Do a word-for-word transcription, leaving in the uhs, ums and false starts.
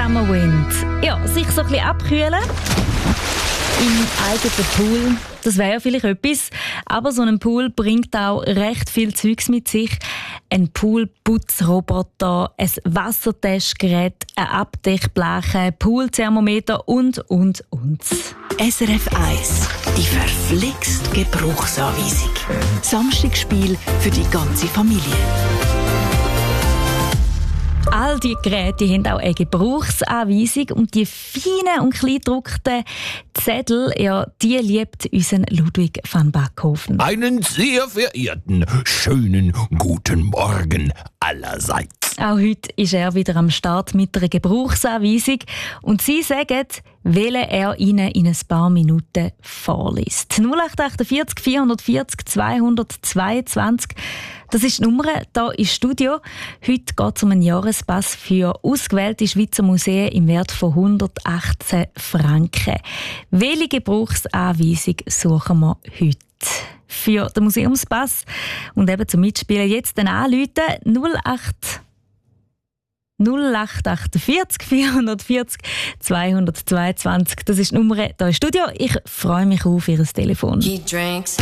Summer Wind. Ja, sich so ein bisschen abkühlen im eigenen Pool, das wäre ja vielleicht etwas. Aber so ein Pool bringt auch recht viel Zeugs mit sich. Ein Poolputzroboter, ein Wassertestgerät, eine Abdeckbleche, Poolthermometer und, und, und. S R F eins, die verflixt Gebrauchsanweisung. Samstagsspiel für die ganze Familie. All diese Geräte haben auch eine Gebrauchsanweisung und die feinen und klein gedruckten Zettel, ja, die liebt unseren Ludwig van Backhofen. Einen sehr verehrten, schönen guten Morgen allerseits. Auch heute ist er wieder am Start mit einer Gebrauchsanweisung und Sie sagen, welche er Ihnen in ein paar Minuten vorliest. null acht vier acht vier vier null zwei zwei zwei. Das ist die Nummer hier im Studio. Heute geht es um einen Jahrespass für ausgewählte Schweizer Museen im Wert von hundertachtzehn Franken. Welche Gebrauchsanweisung suchen wir heute für den Museumspass? Und eben zum Mitspielen jetzt dann anrufen null acht null acht vier acht vier vier zwei zwei zwei. Das ist die Nummer hier im Studio. Ich freue mich auf Ihr Telefon.